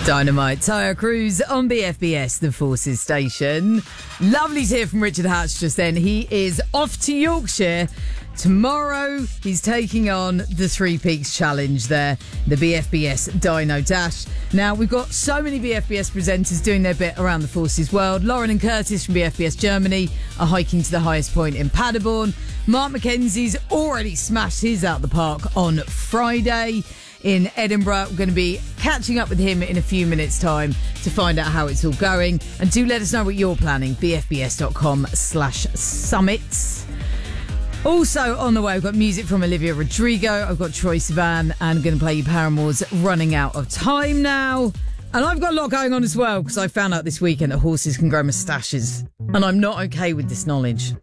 Dynamite Tyre Cruise on BFBS, the Forces station. Lovely to hear from Richard Hatch just then. He is off to Yorkshire. Tomorrow, he's taking on the Three Peaks Challenge there, the BFBS Dyno Dash. Now, we've got so many BFBS presenters doing their bit around the Forces world. Lauren and Curtis from BFBS Germany are hiking to the highest point in Paderborn. Mark McKenzie's already smashed his out the park on Friday in Edinburgh. We're going to be catching up with him in a few minutes' time to find out how it's all going. And do let us know what you're planning, bfbs.com/summits. Also on the way, I've got music from Olivia Rodrigo. I've got Troye Sivan and going to play you Paramore's Running Out of Time now. And I've got a lot going on as well because I found out this weekend that horses can grow moustaches. And I'm not okay with this knowledge.